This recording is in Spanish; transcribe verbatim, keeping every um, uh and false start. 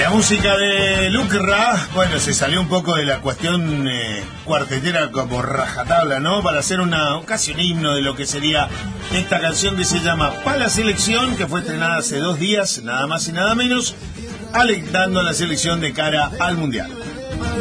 La música de Lucra, bueno, se salió un poco de la cuestión eh, cuartetera como rajatabla, ¿no? Para hacer una casi un himno de lo que sería esta canción que se llama Pa' la Selección, que fue estrenada hace dos días, nada más y nada menos, alentando a la selección de cara al Mundial.